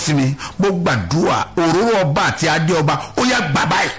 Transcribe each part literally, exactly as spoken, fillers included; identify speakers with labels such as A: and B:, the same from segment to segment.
A: sí mi mo gbàdúrà òróró ọba àti adé ọba ó yá gbà báyìí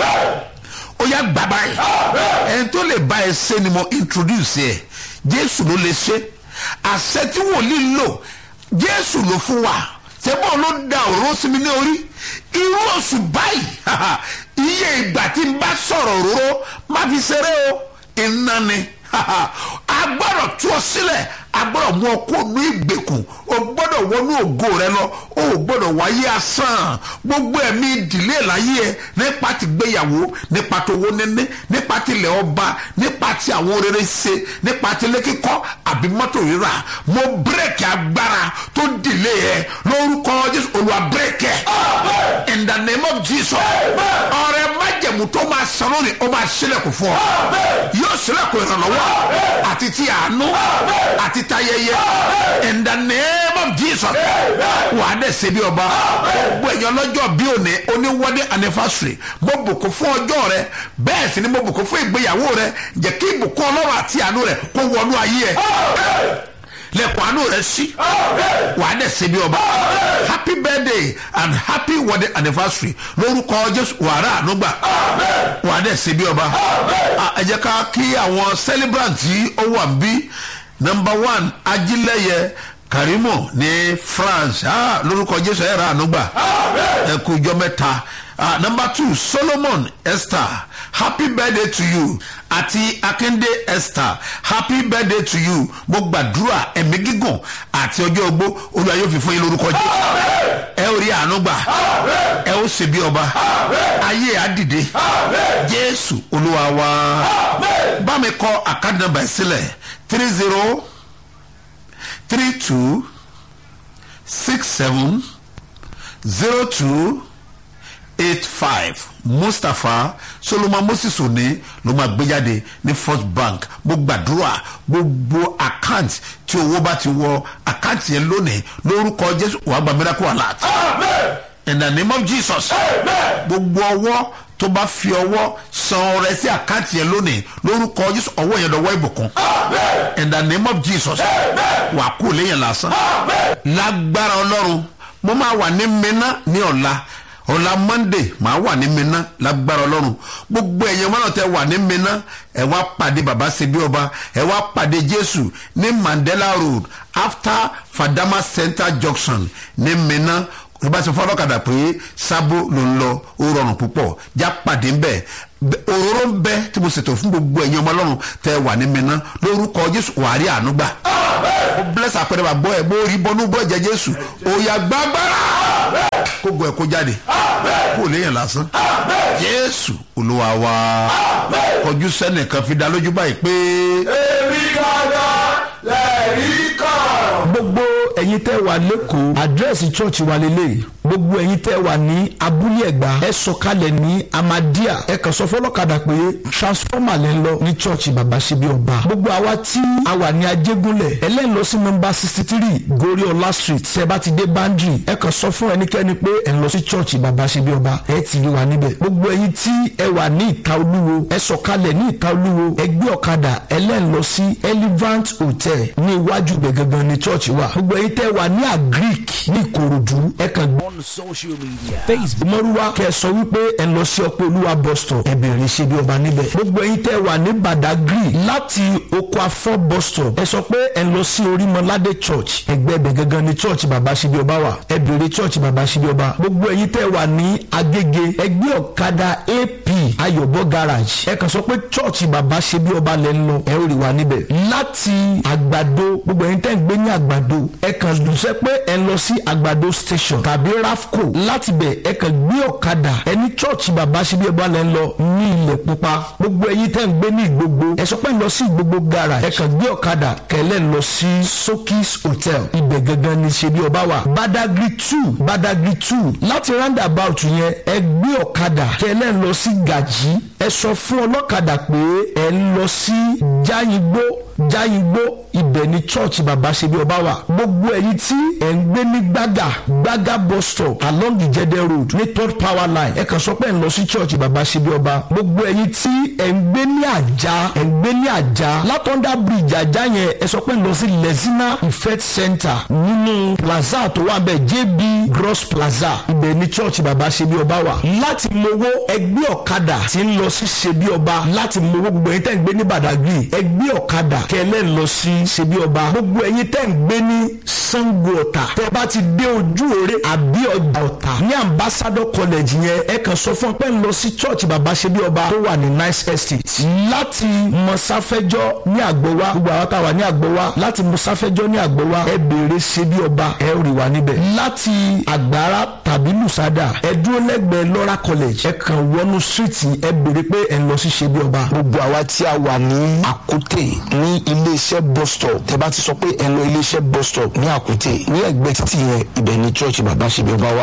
A: ó yá gbà báyìí ẹni tó lè bá ẹ ṣe ni mo introduce ẹ Jésù ló lè ṣe àṣẹ tí wòlíì lò Jésù ló fún wa ṣebọ́ ló da òróró sí mi ní orí irú oṣù báyìí iye ìgbà tí n bá sọ̀rọ̀ òróró má fi ṣeré o iná ni agbọ́dọ̀ tú ọ sílẹ̀ agbọ́dọ̀ mú ọ kó ní ìgbèkùn o gbọ́dọ̀ wọnú ògo rẹ lọ o gbọ́dọ̀ wáyé asán gbogbo ẹ̀mí ìdílé láyé ẹ nípa ti gbéyàwó nípa tó wó níní nípa ti ilẹ̀ ọba nípa ti àwọn rere ṣe nípa ti ilé kíkọ́ àbí mọ́tò rírà mo bírèkì agbára tó dìlé ẹ lórúkọ Jésù Olúwa bírèkì ẹ in the name of Jesus ọrẹ májẹ̀mú tó máa san lónìí ó máa ṣílẹ̀kùn fún ọ yóò ṣílẹ̀kùn ìrànlọ́wọ́ àti ti àánú àti tayẹyẹ in the name of Jesus wà á dẹ̀ ṣe bí ọba gbogbo èèyàn lọ́jọ́ bí òní oníwọ́dé anniversary mo bùkún fún ọjọ́ rẹ bẹ́ẹ̀ sì ni mo bùkún fún ìgbéyàwó rẹ jẹ́ kí ìbùkún Ọlọ́run àti àánú rẹ kó wọnú ayé ẹ lẹ́kọ̀ọ́ àánú rẹ sí wà á dẹ̀ ṣe bí ọba happy birthday and happy wedding anniversary lórúkọ Jésù wà á rà àánú gbà wà á dẹ̀ ṣe bí ọba ẹ jẹ́ ká kí àwọn celebrant tí ó wà ń bí number one Ajílẹ̀yẹ Karimo ní France ah lórúkọ Jésù ẹ rà àánú gbà ẹ kú ọjọ́ mẹ́ta ah number two Solomon Esther happy birthday to you àti Akinde Esther happy birthday to you mo gbàdúrà ẹ̀mí gígùn àti ọjọ́ ogbó Olúwa yóò fi fún yín lórúkọ Jésù ẹ ó rí àánú gbà ẹ ó ṣe bí ọba ayé àdìde Jésù Olúwa wa bá mi kọ account number sílẹ̀ three zero three two six seven zero two eight five Mustapha Solomon Moses òní ló máa gbé jáde ní First Bank mo gbàdúrà gbogbo account tí owó bá ti wọ account yẹn lónìí lórúkọ Jésù wàá gba miracle alert in the name of Jesus gbogbo ọwọ́ tó bá fi ọwọ́ san ọrẹ sí àkáǹtì yẹn lónìí lórúkọ Jésù ọwọ́ yẹn dọwọ́ ìbùkún in the name of Jesus wà kú lẹ́yìn lásán lágbára Ọlọ́run mo máa wà ní Minna ní ọ̀la ọ̀la Monday máa wà ní Minna lágbára Ọlọ́run gbogbo ẹ̀yẹ wọn náà tẹ wà ní Minna ẹ wá pàdé bàbá ṣebí ọba ẹ wá pàdé Jésù ní Mandela Road after Fadama Center Junction ní Minna tó bá ṣe fọlọ́kadà pé sábó ló ń lọ ó rọrùn púpọ̀ já pàdé ń bẹ̀ òróró ń bẹ tí mo ṣètò fún gbogbo ẹ̀yin ọmọ Ọlọ́run tẹ wà ní Minna lórúkọ Jésù wàá rí àánú gbà ó bless àpẹẹrẹ bá gbọ́ ẹ̀ bó rí bọ́nú bọ́ ẹ̀jẹ̀ Jésù òòyà gbàgbára kó gbọ́ ẹ̀ kó jáde kó léyìn lásán Jésù Olúwa wa kọjú sẹ́nìkan fi dá lójú báyìí pé
B: èmi gàdá lẹ́rìí kan.
C: gbogbo ẹ̀yin tẹ́ wà lẹ́kọ̀ọ́ àdírẹ́sì chọ́ọ̀chì wa lélẹ̀ gbogbo ẹ̀yin tẹ́ wà ní abúlé ẹ̀gbá ẹ sọ̀kalẹ̀ ní Amadia ẹ kàn sọ fọlọ́kadà pé transformer lẹ́ ń lọ ní chọ́ọ̀chì bàbá ṣebí ọba gbogbo àwa tí a wà ní Ajégúnlẹ̀ ẹlẹ́yìn lọ sí nọ́mbà sixty three Goriola Street tẹ́ bá ti dé boundary ẹ kàn sọ fún ẹnikẹ́ni pé ẹ ń lọ sí chọ́ọ̀chì bàbá ṣebí ọba ẹ ti rí wa níbẹ̀ gbogbo ẹ̀yin tí ẹ wà ní Ìta Olúwo ẹ sọ̀kalẹ̀ ní Ìta Olúwo ẹ gbé ọ̀kadà ẹlẹ́yìn lọ sí Elevant Hotel ní iwájú ibẹ̀ gangan ní chọ́ọ̀chì wa gbogbo ẹ̀yin tẹ́ wà ní Agric ní Ìkòròdú ẹ kàn gbọ́
D: on social media.
C: Facebook mọ́rúwá kẹ́ sọ wípé ẹ lọ sí Ọpẹ́ Olúwa bus stop ẹ bẹ̀rẹ̀ ṣebí ọba níbẹ̀ gbogbo ẹ̀yin tẹ́ wà ní Badagry láti Oko Afọ́ bus stop ẹ sọ pé ẹ lọ sí Orímọládé church ẹgbẹ́ ibẹ̀ gangan ní church bàbá ṣebí ọba wà ẹ bẹ̀rẹ̀ church bàbá ṣebí ọba gbogbo ẹ̀yin tẹ́ wà ní Agége ẹgbẹ́ ọ̀kadà A P Ayọ̀bọ garage ẹ kàn sọ pé church bàbá ṣebí ọba lẹ́ ń lọ ẹ ó rí wa níbẹ̀ láti Àgbàdo gbogbo ẹ̀yin tẹ́ ń gbé ní Àgbàdo ẹ kàn dùnsẹ́ pé ẹ lọ sí Àgbàdo station tàbí Rafco láti bẹ̀ ẹ kàn gbé ọ̀kadà ẹni church bàbá ṣebí ọba lẹ́ ń lọ ní Ilẹ̀ Pupa gbogbo ẹ̀yin tẹ́ ń gbé ní Ìgbogbo ẹ sọ pé ẹ lọ sí Ìgbogbo garage ẹ kàn gbé ọ̀kadà kẹlẹ́ lọ sí Sokis hotel ibẹ̀ gangan ní ṣebí ọba wà Badagry two Badagry two láti roundabout yẹn ẹ gbé ọ̀kadà kẹlẹ́ lọ sí Gàjí ẹ sọ fún ọlọ́kadà pé ẹ ń lọ sí Jáyìngbó Jáyìngbó ibẹ̀ ni church bàbá ṣe bí ọba wà. gbogbo ẹ̀yin tí ẹ̀ ń gbé ní gbága gbága bus stop along ìjẹdẹ road ní third power line ẹ kàn sọ pé ẹ̀ ń lọ sí church bàbá ṣe bí ọba. gbogbo ẹ̀yin tí ẹ̀ ń gbé ní àjà ẹ̀ ń gbé ní àjà látọ̀ndà bridge àjà yẹn ẹ sọ pé ẹ̀ ń lọ sí lezina ifet center nínú plaza tó wà bẹ́ẹ̀ jb gross plaza ibẹ̀ ni church bàbá ṣe bí ọba wà. láti mowó ẹgbẹ́ ọ̀kadà tí ń lọ sí ṣe bí ọba láti mowó gbogbo ẹ̀yin tẹ́ ń gbé ní badagry ẹgbẹ́ ọ̀kadà kẹlẹ́ ń lọ sí ṣe bí ọba. gbogbo ẹ̀yin tẹ́ ń gbé ní sango ọ̀tà tẹ́ bá ti dé ojú òre àbí ọjà ọ̀tà ní ambassador college yẹn ẹ kàn sọ fún pé ń lọ sí church bàbá ṣe bí ọba tó wà ní nice estate. láti mọ̀sáfẹ́jọ́ ní àgbọ̀wá gbogbo àwọn táwa ní àgbọ̀wá láti mọ̀sáfẹ́jọ́ ní àgbọ̀wá ẹ béèrè ṣe bí ọba ẹ rí wa níbẹ̀. láti àgbára tàbí lùsádà ẹ dúró lẹ́gbẹ̀ẹ́ lọ́ra college ẹ kàn wọnú street ẹ béèrè pé ẹ ń lọ sí ṣe bí ọba.
D: gbogbo àwa tí a wà ní àkútè ní iléeṣẹ́ bus stop tẹ́ bá ti sọ pé ẹ lọ iléeṣẹ́ bus stop ní àkútè ní ẹ̀gbẹ́ títì yẹn ibẹ̀ ní church bàbá ṣe bí ọba wà.